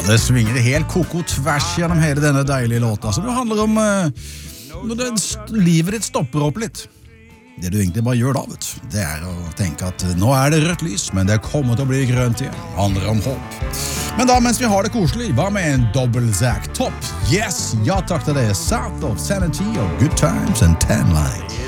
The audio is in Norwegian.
det svinger helt koko tvers gjennom hele denne deilige låta, så det handler om når livet ditt stopper opp litt. Det du egentlig bare gjør da, vet du, det å tenke at nå det rødt lys, men det kommer til å bli grønt igjen. Handler om håp. Men da, mens vi har det koselig, hva med en dobbel Zack Top? Yes, ja takk til det. South of Sanity og Good Times and Tan Line.